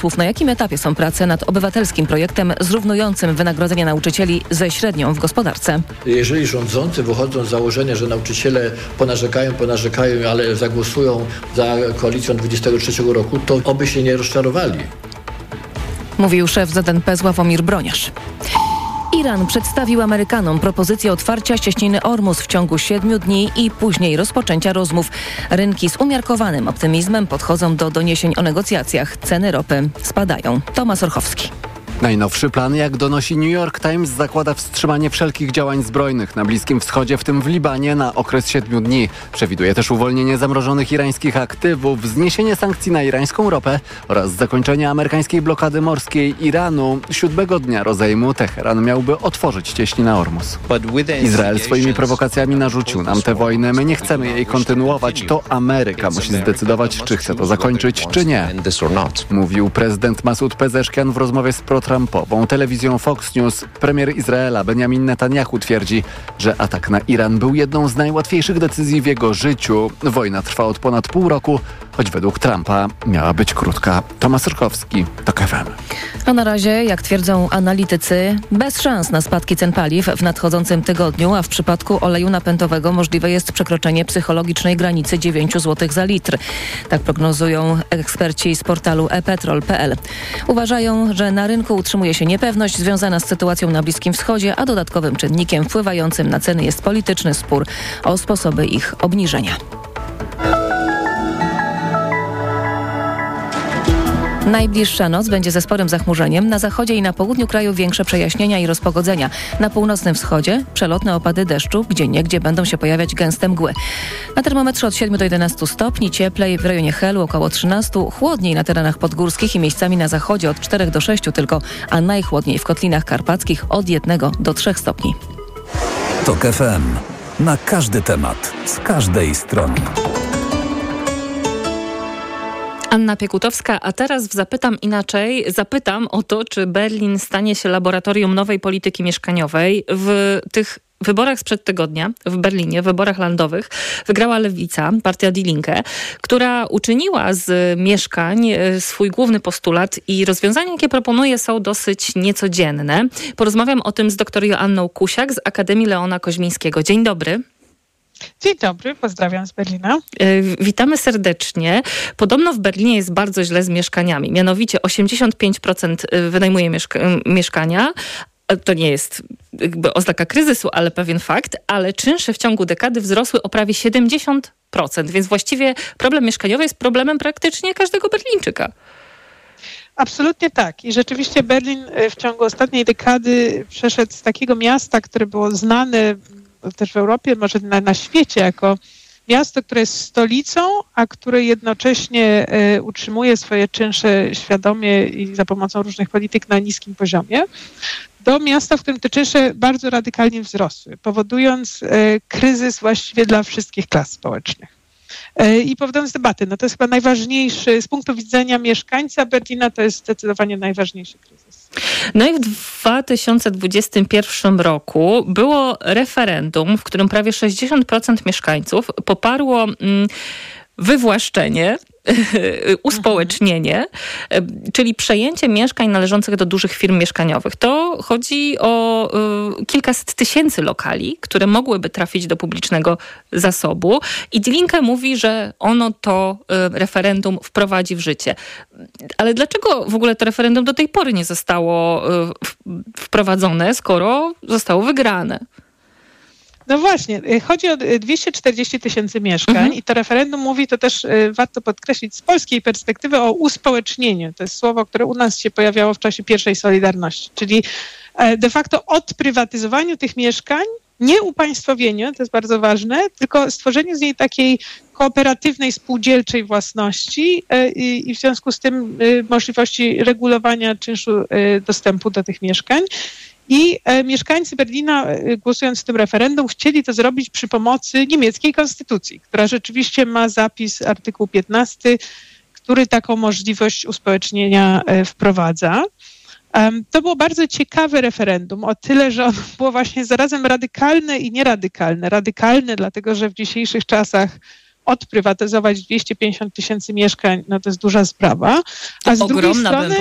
Na jakim etapie są prace nad obywatelskim projektem zrównującym wynagrodzenie nauczycieli ze średnią w gospodarce? Jeżeli rządzący wychodzą z założenia, że nauczyciele ponarzekają, ale zagłosują za koalicją 23 roku, to oby się nie rozczarowali. Mówił szef ZNP Sławomir Broniarz. Iran przedstawił Amerykanom propozycję otwarcia cieśniny Ormus w ciągu 7 dni i później rozpoczęcia rozmów. Rynki z umiarkowanym optymizmem podchodzą do doniesień o negocjacjach. Ceny ropy spadają. Tomasz Orchowski. Najnowszy plan, jak donosi New York Times, zakłada wstrzymanie wszelkich działań zbrojnych na Bliskim Wschodzie, w tym w Libanie, na okres 7 dni. Przewiduje też uwolnienie zamrożonych irańskich aktywów, zniesienie sankcji na irańską ropę oraz zakończenie amerykańskiej blokady morskiej Iranu. 7 dnia rozejmu Teheran miałby otworzyć cieśninę Ormus. Izrael swoimi prowokacjami narzucił nam tę wojnę. My nie chcemy jej kontynuować. To Ameryka musi zdecydować, czy chce to zakończyć, czy nie. Mówił prezydent Masud Pezeszkian w rozmowie z Trumpową telewizją Fox News. Premier Izraela Benjamin Netanyahu twierdzi, że atak na Iran był jedną z najłatwiejszych decyzji w jego życiu. Wojna trwa od ponad pół roku, choć według Trumpa miała być krótka. Tomasz Rykowski, TOK FM. A na razie, jak twierdzą analitycy, bez szans na spadki cen paliw w nadchodzącym tygodniu, a w przypadku oleju napędowego możliwe jest przekroczenie psychologicznej granicy 9 zł za litr. Tak prognozują eksperci z portalu epetrol.pl. Uważają, że na rynku utrzymuje się niepewność związana z sytuacją na Bliskim Wschodzie, a dodatkowym czynnikiem wpływającym na ceny jest polityczny spór o sposoby ich obniżenia. Najbliższa noc będzie ze sporym zachmurzeniem. Na zachodzie i na południu kraju większe przejaśnienia i rozpogodzenia. Na północnym wschodzie przelotne opady deszczu, gdzieniegdzie będą się pojawiać gęste mgły. Na termometrze od 7 do 11 stopni, cieplej w rejonie Helu około 13, chłodniej na terenach podgórskich i miejscami na zachodzie od 4 do 6 tylko, a najchłodniej w Kotlinach Karpackich od 1 do 3 stopni. TOK FM. Na każdy temat, z każdej strony. Anna Piekutowska, a teraz zapytam o to, czy Berlin stanie się laboratorium nowej polityki mieszkaniowej. W tych wyborach sprzed tygodnia w Berlinie, w wyborach landowych, wygrała Lewica, partia Die Linke, która uczyniła z mieszkań swój główny postulat i rozwiązania, jakie proponuje, są dosyć niecodzienne. Porozmawiam o tym z dr Joanną Kusiak z Akademii Leona Koźmińskiego. Dzień dobry. Dzień dobry, pozdrawiam z Berlina. Witamy serdecznie. Podobno w Berlinie jest bardzo źle z mieszkaniami. Mianowicie 85% wynajmuje mieszkania. To nie jest jakby oznaka kryzysu, ale pewien fakt. Ale czynsze w ciągu dekady wzrosły o prawie 70%. Więc właściwie problem mieszkaniowy jest problemem praktycznie każdego Berlińczyka. Absolutnie tak. I rzeczywiście Berlin w ciągu ostatniej dekady przeszedł z takiego miasta, które było znane też w Europie, może na świecie, jako miasto, które jest stolicą, a które jednocześnie utrzymuje swoje czynsze świadomie i za pomocą różnych polityk na niskim poziomie, do miasta, w którym te czynsze bardzo radykalnie wzrosły, powodując kryzys właściwie dla wszystkich klas społecznych. I powodując debaty. No to jest chyba najważniejszy, z punktu widzenia mieszkańca Berlina, to jest zdecydowanie najważniejszy kryzys. No i w 2021 roku było referendum, w którym prawie 60% mieszkańców poparło wywłaszczenie, uspołecznienie, czyli przejęcie mieszkań należących do dużych firm mieszkaniowych. To chodzi o kilkaset tysięcy lokali, które mogłyby trafić do publicznego zasobu i Die Linke mówi, że ono to referendum wprowadzi w życie. Ale dlaczego w ogóle to referendum do tej pory nie zostało wprowadzone, skoro zostało wygrane? No właśnie, chodzi o 240 tysięcy mieszkań i to referendum mówi, to też warto podkreślić z polskiej perspektywy, o uspołecznieniu. To jest słowo, które u nas się pojawiało w czasie pierwszej Solidarności, czyli de facto odprywatyzowaniu tych mieszkań, nie upaństwowieniu, to jest bardzo ważne, tylko stworzeniu z niej takiej kooperatywnej, spółdzielczej własności i w związku z tym możliwości regulowania czynszu dostępu do tych mieszkań. I mieszkańcy Berlina, głosując w tym referendum, chcieli to zrobić przy pomocy niemieckiej konstytucji, która rzeczywiście ma zapis artykuł 15, który taką możliwość uspołecznienia wprowadza. To było bardzo ciekawe referendum, o tyle, że ono było właśnie zarazem radykalne i nieradykalne. Radykalne, dlatego że w dzisiejszych czasach odprywatyzować 250 000 mieszkań, no to jest duża sprawa. A z drugiej strony